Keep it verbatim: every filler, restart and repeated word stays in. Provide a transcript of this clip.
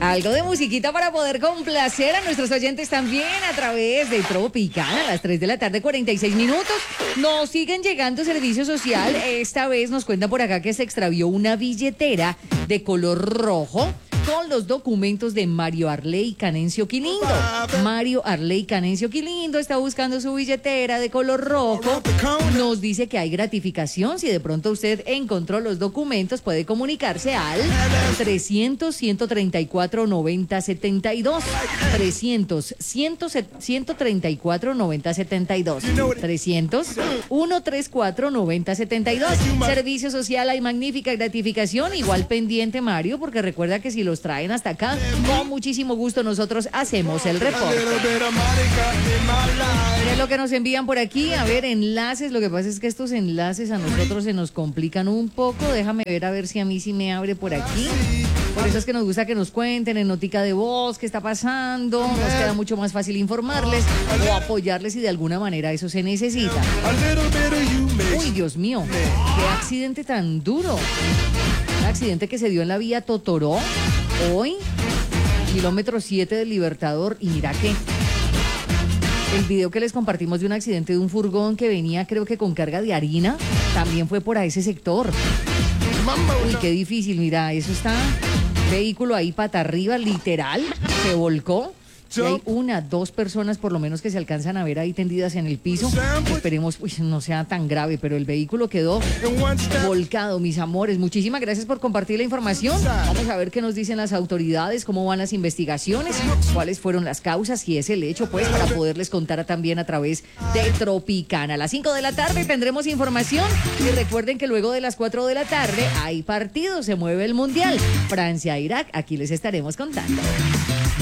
Algo de musiquita para poder complacer a nuestros oyentes también a través de Tropicana a las tres de la tarde, cuarenta y seis minutos. Nos siguen llegando servicio social. Esta vez nos cuentan por acá que se extravió una billetera de color rojo con los documentos de Mario Arley Canencio Quilindo. Mario Arley Canencio Quilindo está buscando su billetera de color rojo. Nos dice que hay gratificación. Si de pronto usted encontró los documentos, puede comunicarse al trescientos, ciento treinta y cuatro, noventa, setenta y dos. trescientos, ciento treinta y cuatro, noventa, setenta y dos. trescientos, ciento treinta y cuatro, noventa, setenta y dos. Servicio social, hay magnífica gratificación. Igual pendiente, Mario, porque recuerda que si los traen hasta acá, con muchísimo gusto nosotros hacemos el reporte. Miren lo que nos envían por aquí. A ver, enlaces. Lo que pasa es que estos enlaces a nosotros se nos complican un poco. Déjame ver a ver si a mí sí me abre por aquí. Por eso es que nos gusta que nos cuenten en notica de voz qué está pasando. Nos queda mucho más fácil informarles o apoyarles si de alguna manera eso se necesita. Uy, Dios mío, qué accidente tan duro. Un accidente que se dio en la vía Totoró hoy, kilómetro siete del Libertador. Y mira que el video que les compartimos de un accidente de un furgón que venía, creo que con carga de harina, también fue por a ese sector. Uy, qué difícil, mira, eso está, vehículo ahí pata arriba, literal, se volcó. Y hay una, dos personas por lo menos que se alcanzan a ver ahí tendidas en el piso. Esperemos, uy, no sea tan grave, pero el vehículo quedó volcado, mis amores. Muchísimas gracias por compartir la información. Vamos a ver qué nos dicen las autoridades, cómo van las investigaciones, cuáles fueron las causas, si es el hecho, pues, para poderles contar también a través de Tropicana. A las cinco de la tarde tendremos información y recuerden que luego de las cuatro de la tarde hay partido, se mueve el Mundial. Francia-Irak, aquí les estaremos contando.